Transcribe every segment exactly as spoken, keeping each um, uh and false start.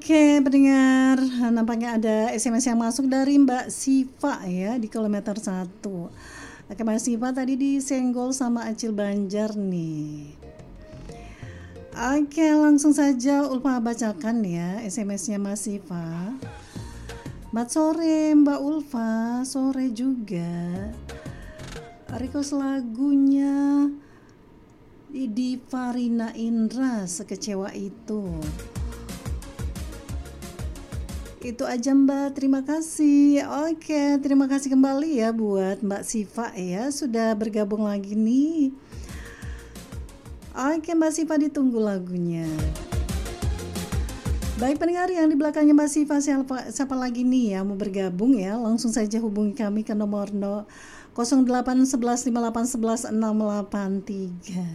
Oke, pendengar, nampaknya ada S M S yang masuk dari Mbak Siva ya di kilometer satu. Oke, Mbak Siva tadi disenggol sama Acil Banjar nih. Oke, langsung saja Ulfa bacakan ya S M S-nya Mbak Siva. Selamat sore Mbak Ulfa, sore juga. Request lagunya di Farina Indra, Sekecewa Itu. Itu aja Mbak, terima kasih. Oke, terima kasih kembali ya buat Mbak Siva ya, sudah bergabung lagi nih. Oke Mbak Siva, ditunggu lagunya. Baik pendengar, yang di belakangnya Mbak Siva siapa, siapa lagi nih ya mau bergabung ya, langsung saja hubungi kami ke nomor nol delapan satu satu lima delapan satu satu enam delapan tiga.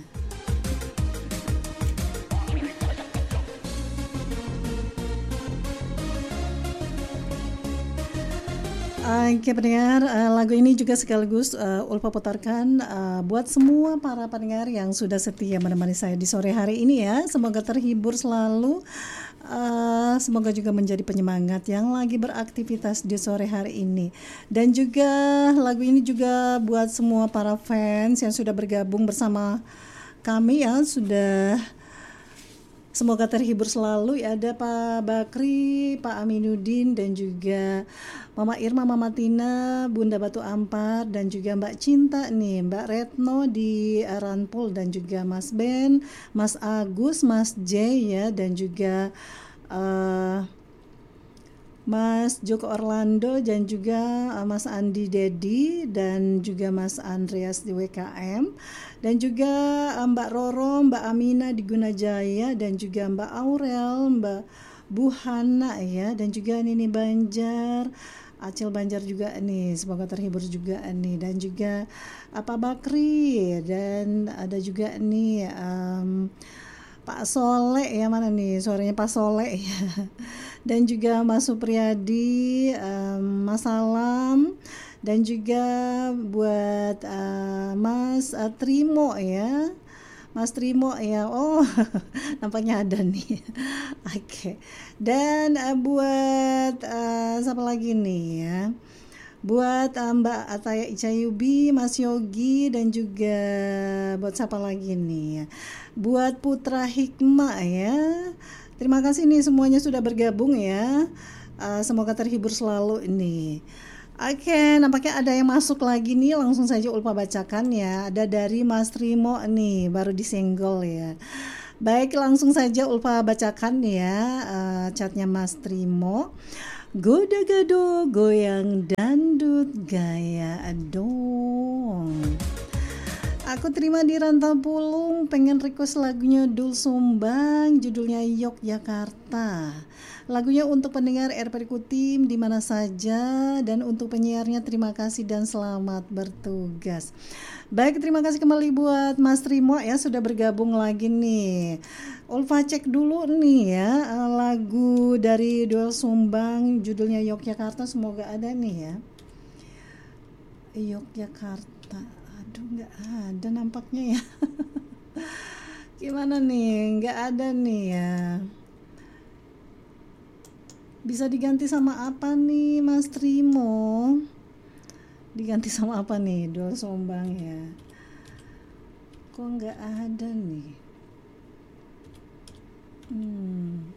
Oke pendengar, uh, lagu ini juga sekaligus uh, Ulfa putarkan uh, buat semua para pendengar yang sudah setia menemani saya di sore hari ini ya. Semoga terhibur selalu, uh, semoga juga menjadi penyemangat yang lagi beraktivitas di sore hari ini. Dan juga lagu ini juga buat semua para fans yang sudah bergabung bersama kami ya, sudah. Semoga terhibur selalu ya, ada Pak Bakri, Pak Aminuddin, dan juga Mama Irma, Mama Tina, Bunda Batu Ampar, dan juga Mbak Cinta nih, Mbak Retno di Ranpol, dan juga Mas Ben, Mas Agus, Mas J ya, dan juga uh, Mas Joko Orlando, dan juga uh, Mas Andi Dedi, dan juga Mas Andreas di W K M, dan juga uh, Mbak Roro, Mbak Amina di Gunajaya, dan juga Mbak Aurel, Mbak Buhana ya, dan juga Nini Banjar, Acil Banjar juga nih, semoga terhibur juga nih, dan juga Pak Bakri, dan ada juga nih um, Pak Soleh ya, mana nih suaranya Pak Soleh ya, dan juga Mas Supriyadi, um, Mas Salam, dan juga buat uh, Mas uh, Trimo ya, Mas Trimo ya, oh nampaknya ada nih. Oke, okay. Dan uh, buat uh, siapa lagi nih ya, buat uh, Mbak Ataya Icayubi, Mas Yogi, dan juga buat siapa lagi nih ya, buat Putra Hikmah ya. Terima kasih nih semuanya sudah bergabung ya. Uh, semoga terhibur selalu ini. Oke, okay, nampaknya ada yang masuk lagi nih, langsung saja Ulfa bacakan ya. Ada dari Mas Trimo nih, baru disenggol ya. Baik, langsung saja Ulfa bacakan ya uh, chatnya Mas Trimo. Goda gado goyang dandut gaya dong. Aku terima di Rantau Pulung, pengen request lagunya Dul Sumbang, judulnya Yogyakarta. Lagunya untuk pendengar R P Kutim di mana saja, dan untuk penyiarnya terima kasih dan selamat bertugas. Baik, terima kasih kembali buat Mas Trimo ya, sudah bergabung lagi nih. Ulfa cek dulu nih ya lagu dari Dul Sumbang, judulnya Yogyakarta, semoga ada nih ya. Yogyakarta. Aduh, nggak ada nampaknya ya. Gimana nih, nggak ada nih ya. Bisa diganti sama apa nih Mas Trimo? Diganti sama apa nih Dul Sumbang ya? Kok nggak ada nih? Hmm.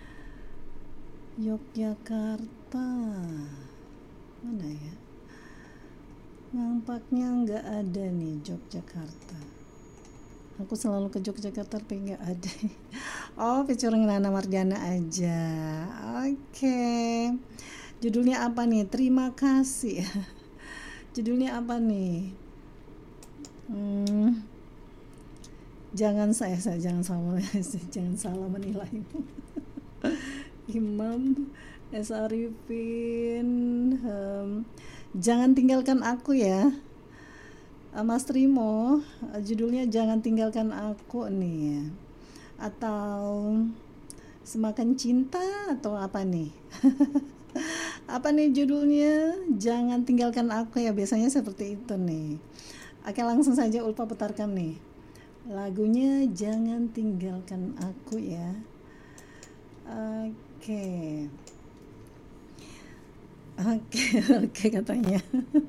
Yogyakarta mana ya? Nampaknya nggak ada nih Yogyakarta. Aku selalu ke Yogyakarta tapi nggak ada. Oh, featuring Nana Mardiana aja. Oke, okay. Judulnya apa nih? Terima kasih. Judulnya apa nih? Hmm. Jangan saya, saya jangan salah, jangan salah menilai. Imam S. Arifin, um, jangan tinggalkan aku ya, Mas Trimo. Judulnya Jangan Tinggalkan Aku nih ya. Atau Semakan Cinta atau apa nih? Apa nih judulnya? Jangan Tinggalkan Aku ya, biasanya seperti itu nih. Oke, langsung saja Ulfa putarkan nih lagunya Jangan Tinggalkan Aku ya. Oke, Oke. Oke, oke katanya.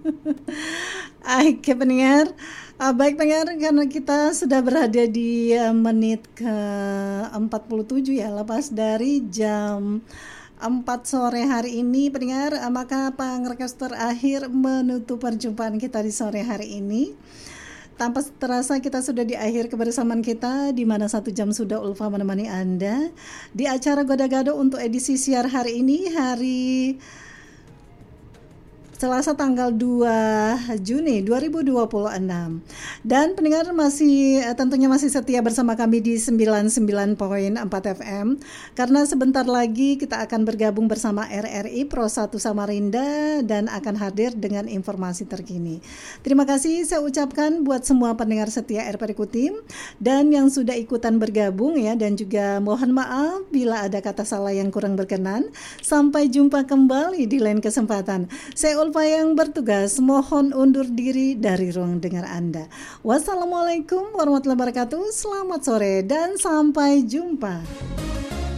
Oke pendengar, uh, baik pendengar karena kita sudah berada di uh, menit ke empat puluh tujuh ya, lepas dari jam empat sore hari ini pendengar, uh, maka Pangrekes terakhir menutup perjumpaan kita di sore hari ini. Tanpa terasa kita sudah di akhir kebersamaan kita, di mana satu jam sudah Ulfa menemani Anda di acara Gado-Gado untuk edisi siar hari ini, hari Selasa tanggal dua Juni dua ribu dua puluh enam. Dan pendengar masih tentunya masih setia bersama kami di sembilan puluh sembilan koma empat F M, karena sebentar lagi kita akan bergabung bersama R R I Pro satu Samarinda dan akan hadir dengan informasi terkini. Terima kasih saya ucapkan buat semua pendengar setia R P R Kutim dan yang sudah ikutan bergabung ya, dan juga mohon maaf bila ada kata salah yang kurang berkenan. Sampai jumpa kembali di lain kesempatan. Saya Ulfa yang bertugas mohon undur diri dari ruang dengar Anda. Wassalamualaikum warahmatullahi wabarakatuh. Selamat sore dan sampai jumpa.